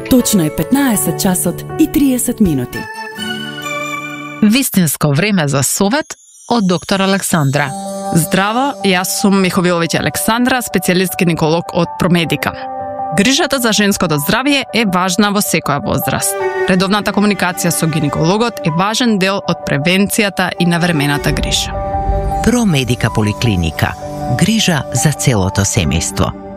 Точно е 15 часот и 30 минути. Вистинско време за совет од доктор Александра. Здраво, јас сум Миховиловиќ Александра, специјалист гинеколог од Промедика. Грижата за женското здравје е важна во секоја возраст. Редовната комуникација со гинекологот е важен дел од превенцијата и навремената грижа. Промедика поликлиника. Грижа за целото семејство.